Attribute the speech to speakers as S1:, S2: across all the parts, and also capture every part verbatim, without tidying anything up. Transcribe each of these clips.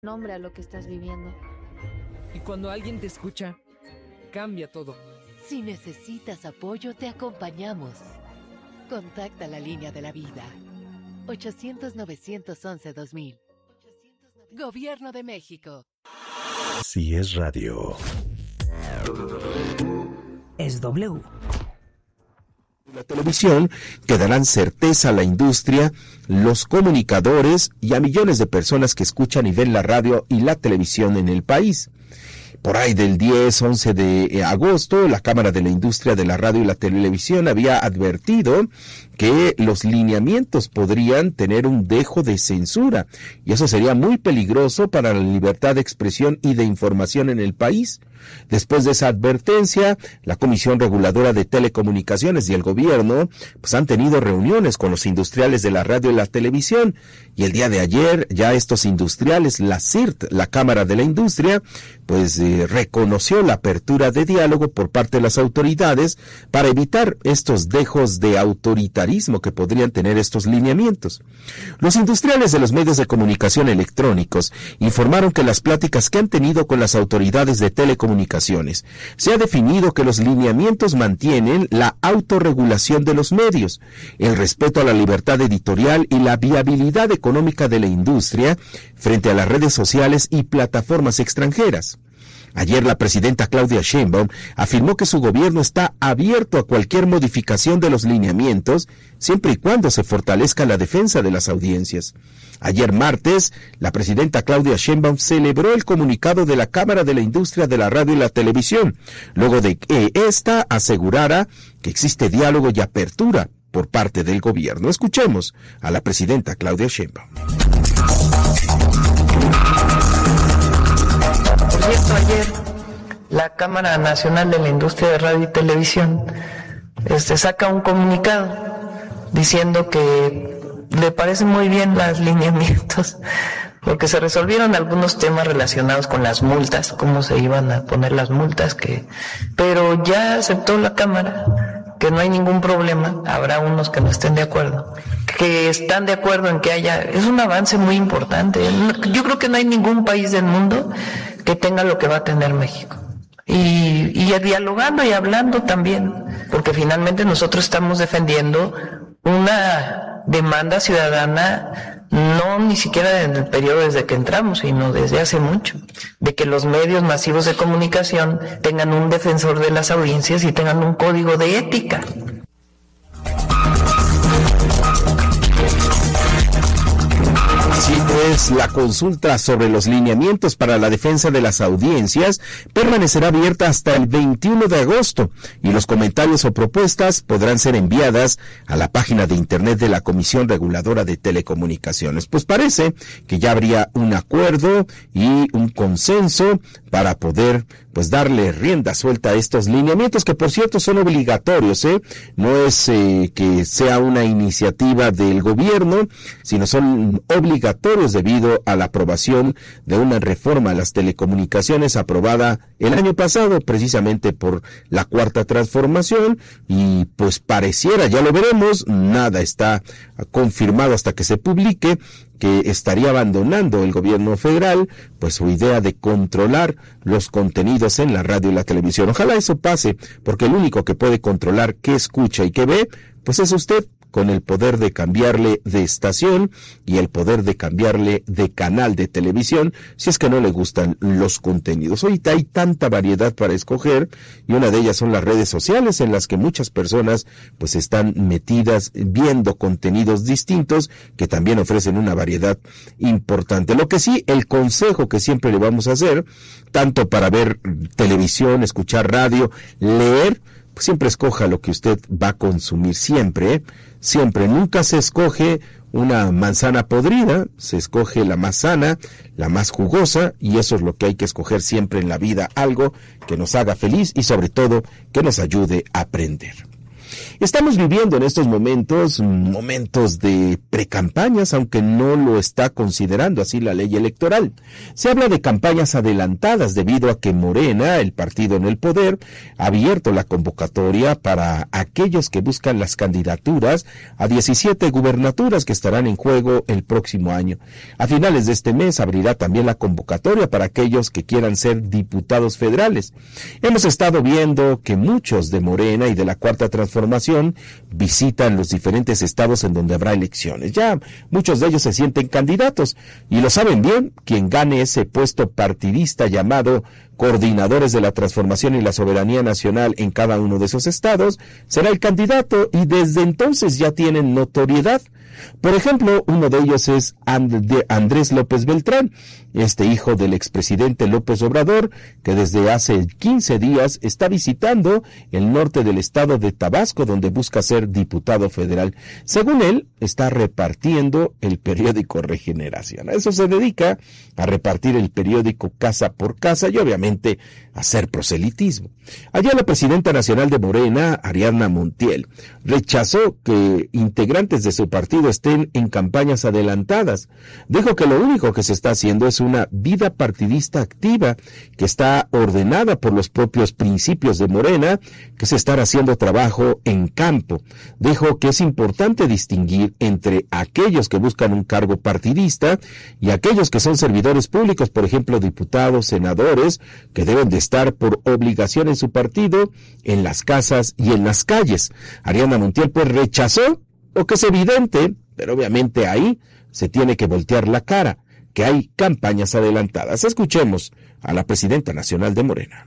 S1: nombre a lo que estás viviendo.
S2: Y cuando alguien te escucha, cambia todo.
S3: Si necesitas apoyo, te acompañamos. Contacta la línea de la vida. ochocientos, novecientos once, dos mil. Gobierno de México.
S4: Si es radio.
S5: Es W.
S4: La televisión que darán certeza a la industria, los comunicadores y a millones de personas que escuchan y ven la radio y la televisión en el país. Por ahí del diez, once de agosto, la Cámara de la Industria de la Radio y la Televisión había advertido que los lineamientos podrían tener un dejo de censura, y eso sería muy peligroso para la libertad de expresión y de información en el país. Después de esa advertencia, la Comisión Reguladora de Telecomunicaciones y el gobierno pues han tenido reuniones con los industriales de la radio y la televisión, y el día de ayer ya estos industriales, la C I R T, la Cámara de la Industria, pues eh, reconoció la apertura de diálogo por parte de las autoridades para evitar estos dejos de autoritarismo que podrían tener estos lineamientos. Los industriales de los medios de comunicación electrónicos informaron que las pláticas que han tenido con las autoridades de telecomunicaciones se ha definido que los lineamientos mantienen la autorregulación de los medios, el respeto a la libertad editorial y la viabilidad económica de la industria frente a las redes sociales y plataformas extranjeras. Ayer la presidenta Claudia Sheinbaum afirmó que su gobierno está abierto a cualquier modificación de los lineamientos, siempre y cuando se fortalezca la defensa de las audiencias. Ayer martes, la presidenta Claudia Sheinbaum celebró el comunicado de la Cámara de la Industria de la Radio y la Televisión, luego de que ésta asegurara que existe diálogo y apertura por parte del gobierno. Escuchemos a la presidenta Claudia Sheinbaum.
S6: Por cierto, ayer la Cámara Nacional de la Industria de Radio y Televisión este, saca un comunicado diciendo que le parecen muy bien los lineamientos porque se resolvieron algunos temas relacionados con las multas, cómo se iban a poner las multas, que pero ya aceptó la Cámara que no hay ningún problema. Habrá unos que no estén de acuerdo, que están de acuerdo en que haya, es un avance muy importante. Yo creo que no hay ningún país del mundo que tenga lo que va a tener México. Y, y dialogando y hablando también, porque finalmente nosotros estamos defendiendo una demanda ciudadana, no ni siquiera en el periodo desde que entramos, sino desde hace mucho, de que los medios masivos de comunicación tengan un defensor de las audiencias y tengan un código de ética.
S4: Así pues, la consulta sobre los lineamientos para la defensa de las audiencias permanecerá abierta hasta el veintiuno de agosto y los comentarios o propuestas podrán ser enviadas a la página de internet de la Comisión Reguladora de Telecomunicaciones. Pues parece que ya habría un acuerdo y un consenso para poder pues darle rienda suelta a estos lineamientos, que por cierto son obligatorios, ¿eh? No es eh, que sea una iniciativa del gobierno, sino son obligatorios debido a la aprobación de una reforma a las telecomunicaciones aprobada el año pasado precisamente por la Cuarta Transformación, y pues pareciera, ya lo veremos, nada está confirmado hasta que se publique, que estaría abandonando el gobierno federal pues su idea de controlar los contenidos en la radio y la televisión. Ojalá eso pase, porque el único que puede controlar qué escucha y qué ve, pues es usted, con el poder de cambiarle de estación y el poder de cambiarle de canal de televisión si es que no le gustan los contenidos. Ahorita hay tanta variedad para escoger, y una de ellas son las redes sociales, en las que muchas personas pues están metidas viendo contenidos distintos que también ofrecen una variedad importante. Lo que sí, el consejo que siempre le vamos a hacer, tanto para ver televisión, escuchar radio, leer, pues siempre escoja lo que usted va a consumir, siempre, ¿eh? Siempre, nunca se escoge una manzana podrida, se escoge la más sana, la más jugosa, y eso es lo que hay que escoger siempre en la vida, algo que nos haga feliz y sobre todo que nos ayude a aprender. Estamos viviendo en estos momentos, momentos de precampañas, aunque no lo está considerando así la ley electoral. Se habla de campañas adelantadas debido a que Morena, el partido en el poder, ha abierto la convocatoria para aquellos que buscan las candidaturas a diecisiete gubernaturas que estarán en juego el próximo año. A finales de este mes abrirá también la convocatoria para aquellos que quieran ser diputados federales. Hemos estado viendo que muchos de Morena y de la Cuarta Transformación visitan los diferentes estados en donde habrá elecciones. Ya muchos de ellos se sienten candidatos y lo saben bien. Quien gane ese puesto partidista llamado coordinadores de la transformación y la soberanía nacional en cada uno de esos estados será el candidato y desde entonces ya tienen notoriedad. Por ejemplo, uno de ellos es And- Andrés López Beltrán, este hijo del expresidente López Obrador, que desde hace quince días está visitando el norte del estado de Tabasco, donde busca ser diputado federal. Según él, está repartiendo el periódico Regeneración. A eso se dedica, a repartir el periódico casa por casa y obviamente a hacer proselitismo. Ayer la presidenta nacional de Morena, Ariadna Montiel, rechazó que integrantes de su partido estén en campañas adelantadas. Dijo que lo único que se está haciendo es una vida partidista activa que está ordenada por los propios principios de Morena, que es estar haciendo trabajo en campo. Dijo que es importante distinguir entre aquellos que buscan un cargo partidista y aquellos que son servidores públicos, por ejemplo, diputados, senadores, que deben de estar por obligación en su partido, en las casas y en las calles. Ariadna Montiel pues rechazó, lo que es evidente, pero obviamente ahí se tiene que voltear la cara, que hay campañas adelantadas. Escuchemos a la presidenta nacional de Morena.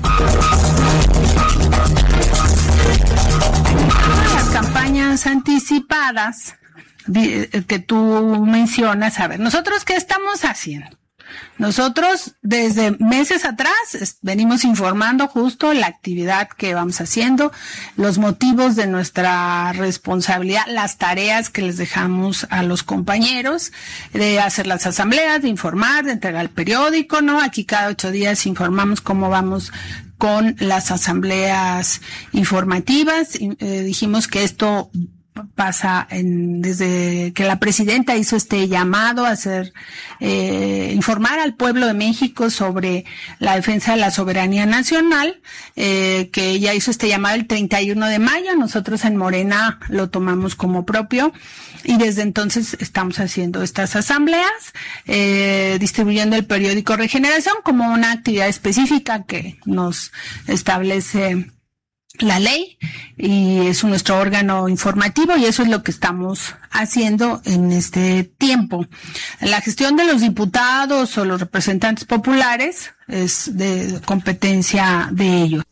S1: Las campañas anticipadas que tú mencionas, a ver, ¿nosotros qué estamos haciendo? Nosotros desde meses atrás venimos informando justo la actividad que vamos haciendo, los motivos de nuestra responsabilidad, las tareas que les dejamos a los compañeros, de hacer las asambleas, de informar, de entregar el periódico, ¿no? Aquí cada ocho días informamos cómo vamos con las asambleas informativas. Eh, dijimos que esto pasa en, desde que la presidenta hizo este llamado a hacer, eh, informar al pueblo de México sobre la defensa de la soberanía nacional, eh, que ella hizo este llamado el treinta y uno de mayo, nosotros en Morena lo tomamos como propio y desde entonces estamos haciendo estas asambleas, eh, distribuyendo el periódico Regeneración como una actividad específica que nos establece la ley y es nuestro órgano informativo y eso es lo que estamos haciendo en este tiempo. La gestión de los diputados o los representantes populares es de competencia de ellos.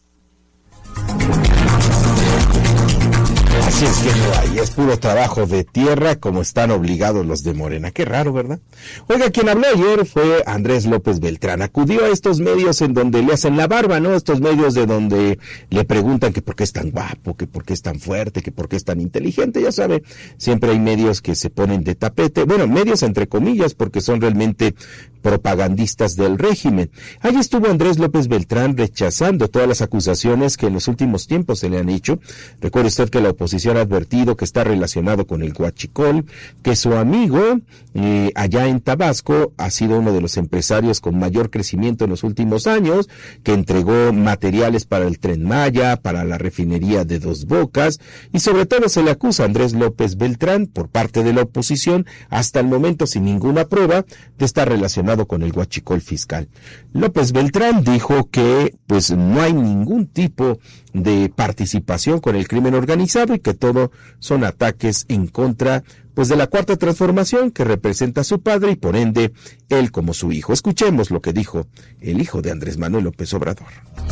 S4: Así es que no hay, es puro trabajo de tierra como están obligados los de Morena. Qué raro, ¿verdad? Oiga, quien habló ayer fue Andrés López Beltrán. Acudió a estos medios en donde le hacen la barba, ¿no? Estos medios de donde le preguntan que por qué es tan guapo, que por qué es tan fuerte, que por qué es tan inteligente. Ya sabe, siempre hay medios que se ponen de tapete. Bueno, medios entre comillas porque son realmente propagandistas del régimen. Allí estuvo Andrés López Beltrán rechazando todas las acusaciones que en los últimos tiempos se le han hecho. Recuerde usted que la oposición ha advertido que está relacionado con el huachicol, que su amigo eh, allá en Tabasco ha sido uno de los empresarios con mayor crecimiento en los últimos años, que entregó materiales para el Tren Maya, para la refinería de Dos Bocas, y sobre todo se le acusa a Andrés López Beltrán por parte de la oposición, hasta el momento sin ninguna prueba, de estar relacionado con el huachicol fiscal. López Beltrán dijo que pues no hay ningún tipo de participación con el crimen organizado y que todo son ataques en contra pues de la Cuarta Transformación que representa a su padre y por ende él como su hijo. Escuchemos lo que dijo el hijo de Andrés Manuel López Obrador.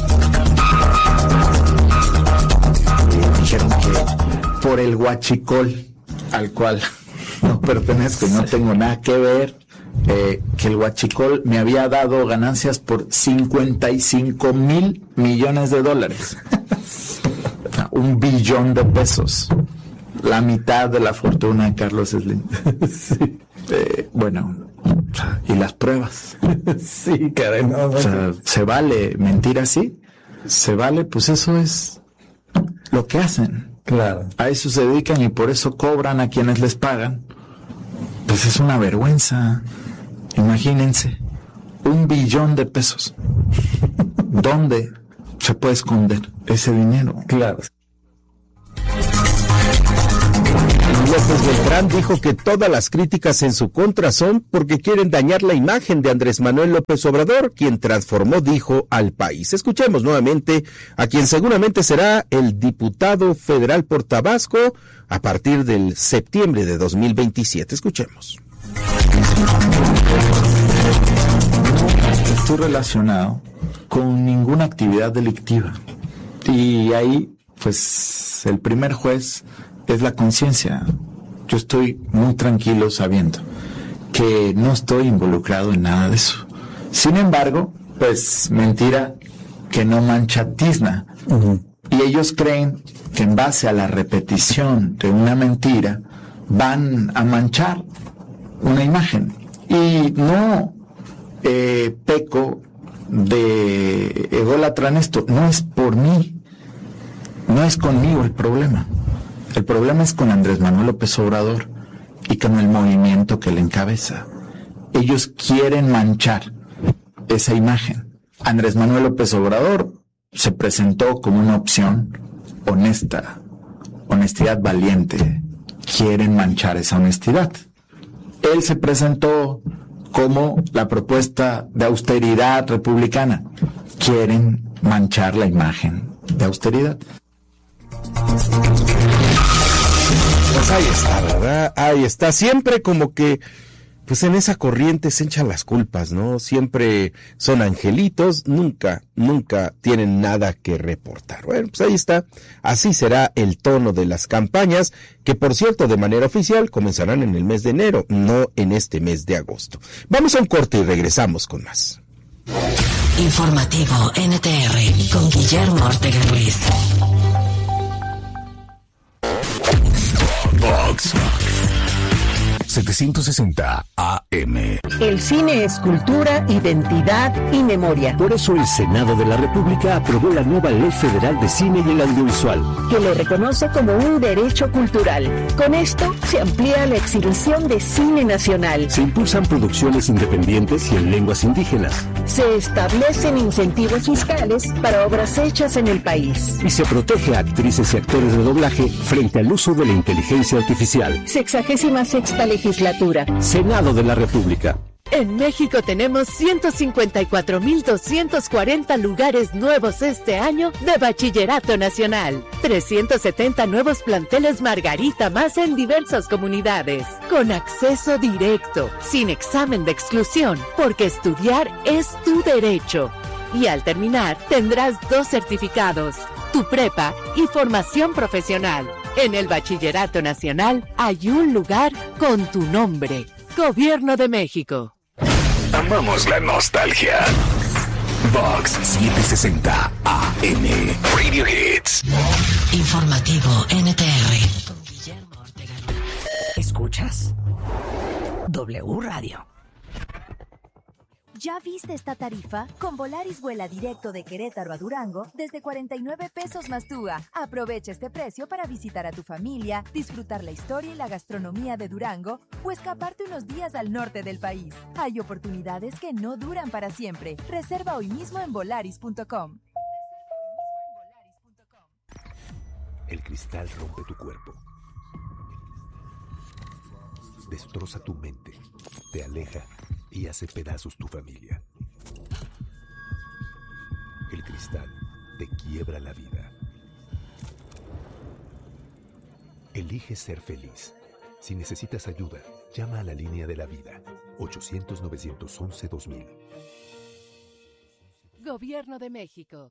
S5: Dijeron que por el huachicol al cual no pertenezco y no tengo nada que ver, Eh, que el huachicol me había dado ganancias por cincuenta y cinco mil millones de dólares. Un billón de pesos. La mitad de la fortuna de Carlos Slim. Sí. Eh, bueno, ¿y las pruebas?
S7: Sí, caray, no, no,
S5: o sea, ¿se vale mentir así? ¿Se vale? Pues eso es lo que hacen. Claro. A eso se dedican y por eso cobran a quienes les pagan. Pues es una vergüenza. Imagínense, un billón de pesos. ¿Dónde se puede esconder ese dinero?
S7: Claro.
S4: López Beltrán dijo que todas las críticas en su contra son porque quieren dañar la imagen de Andrés Manuel López Obrador, quien transformó, dijo, al país. Escuchemos nuevamente a quien seguramente será el diputado federal por Tabasco a partir del septiembre de dos mil veintisiete. Escuchemos.
S5: No estoy relacionado con ninguna actividad delictiva. Y ahí, pues, el primer juez es la conciencia. Yo estoy muy tranquilo sabiendo que no estoy involucrado en nada de eso. Sin embargo, pues mentira que no mancha tizna. Uh-huh. Y ellos creen que en base a la repetición de una mentira van a manchar una imagen. Y no eh, peco de ególatra en esto. No es por mí. No es conmigo el problema. El problema es con Andrés Manuel López Obrador y con el movimiento que le encabeza. Ellos quieren manchar esa imagen. Andrés Manuel López Obrador se presentó como una opción honesta, honestidad valiente. Quieren manchar esa honestidad. Él se presentó como la propuesta de austeridad republicana. Quieren manchar la imagen de austeridad.
S4: Pues ahí está, ¿verdad? Ahí está. Siempre como que, pues en esa corriente se echan las culpas, ¿no? Siempre son angelitos, nunca, nunca tienen nada que reportar. Bueno, pues ahí está. Así será el tono de las campañas, que por cierto, de manera oficial, comenzarán en el mes de enero, no en este mes de agosto. Vamos a un corte y regresamos con más.
S8: Informativo N T R con Guillermo Ortega Ruiz.
S9: Vox setecientos sesenta A M.
S10: El cine es cultura, identidad y memoria.
S11: Por eso el Senado de la República aprobó la nueva Ley Federal de Cine y el Audiovisual,
S10: que lo reconoce como un derecho cultural. Con esto se amplía la exhibición de cine nacional.
S11: Se impulsan producciones independientes y en lenguas indígenas.
S10: Se establecen incentivos fiscales para obras hechas en el país.
S11: Y se protege a actrices y actores de doblaje frente al uso de la inteligencia artificial.
S10: Sexagésima sexta legislatura.
S11: Senado de la República.
S3: En México tenemos ciento cincuenta y cuatro mil doscientos cuarenta lugares nuevos este año de Bachillerato Nacional. trescientos setenta nuevos planteles Margarita más en diversas comunidades. Con acceso directo, sin examen de exclusión, porque estudiar es tu derecho. Y al terminar, tendrás dos certificados, tu prepa y formación profesional. En el Bachillerato Nacional hay un lugar con tu nombre. Gobierno de México.
S9: Amamos la nostalgia. Vox setecientos sesenta A M. Radio Hits.
S8: Informativo N T R.
S12: ¿Escuchas? W Radio.
S13: ¿Ya viste esta tarifa? Con Volaris vuela directo de Querétaro a Durango desde cuarenta y nueve pesos más T U A. Aprovecha este precio para visitar a tu familia, disfrutar la historia y la gastronomía de Durango o escaparte unos días al norte del país. Hay oportunidades que no duran para siempre. Reserva hoy mismo en volaris punto com.
S14: El cristal rompe tu cuerpo. Destroza tu mente, te aleja y hace pedazos tu familia. El cristal te quiebra la vida. Elige ser feliz. Si necesitas ayuda, llama a la línea de la vida. ochocientos, novecientos once, dos mil.
S3: Gobierno de México.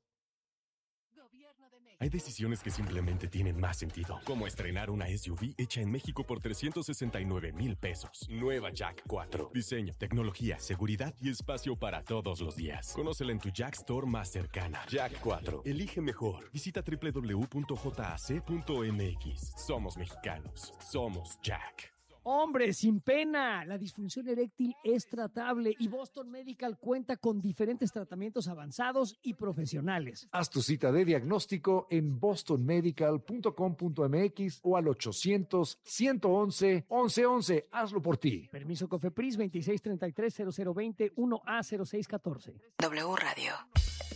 S15: Hay decisiones que simplemente tienen más sentido, como estrenar una S U V hecha en México por trescientos sesenta y nueve mil pesos. Nueva Jack cuatro. Diseño, tecnología, seguridad y espacio para todos los días. Conócela en tu Jack Store más cercana. Jack cuatro. Elige mejor. Visita doble u doble u doble u punto j a c punto m x. Somos mexicanos. Somos Jack.
S16: Hombre, sin pena, la disfunción eréctil es tratable y Boston Medical cuenta con diferentes tratamientos avanzados y profesionales.
S17: Haz tu cita de diagnóstico en boston medical punto com punto m x o al ochocientos, ciento once, once once. Hazlo por ti.
S16: Permiso COFEPRIS veintiséis treinta y tres, cero cero veinte, uno A cero seis catorce.
S8: W Radio.